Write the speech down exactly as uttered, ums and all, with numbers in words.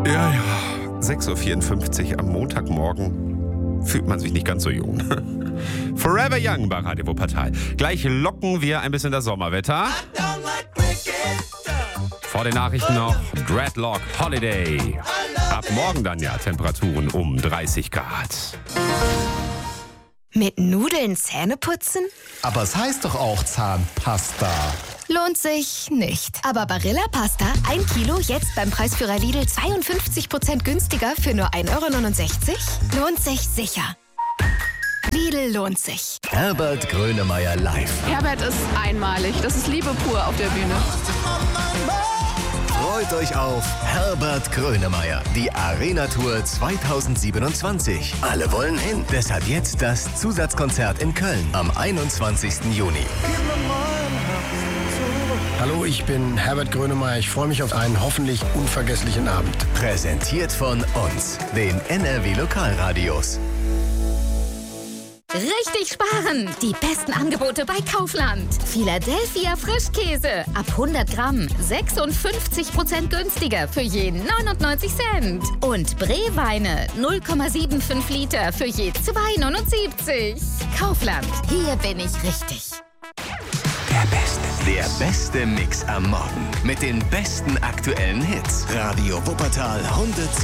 Ja, ja, sechs Uhr vierundfünfzig am Montagmorgen fühlt man sich nicht ganz so jung. Forever Young bei Radio Wuppertal. Gleich locken wir ein bisschen das Sommerwetter. Vor den Nachrichten noch Dreadlock Holiday. Ab morgen dann ja Temperaturen um dreißig Grad. Mit Nudeln Zähne putzen? Aber es heißt doch auch Zahnpasta. Lohnt sich nicht. Aber Barilla Pasta, ein Kilo, jetzt beim Preisführer Lidl zweiundfünfzig Prozent günstiger für nur ein Euro neunundsechzig? Lohnt sich sicher. Lidl lohnt sich. Herbert Grönemeyer live. Herbert ist einmalig. Das ist Liebe pur auf der Bühne. Freut euch auf Herbert Grönemeyer, die Arena-Tour zweitausendsiebenundzwanzig. Alle wollen hin. Deshalb jetzt das Zusatzkonzert in Köln am einundzwanzigsten Juni. Hallo, ich bin Herbert Grönemeyer. Ich freue mich auf einen hoffentlich unvergesslichen Abend. Präsentiert von uns, den N R W Lokalradios. Richtig sparen! Die besten Angebote bei Kaufland. Philadelphia Frischkäse. Ab hundert Gramm. sechsundfünfzig Prozent günstiger für je neunundneunzig Cent. Und Brewweine. null Komma fünfundsiebzig Liter für je zwei neunundsiebzig. Kaufland. Hier bin ich richtig. Der Beste. Der beste Mix am Morgen. Mit den besten aktuellen Hits. Radio Wuppertal hundertsieben.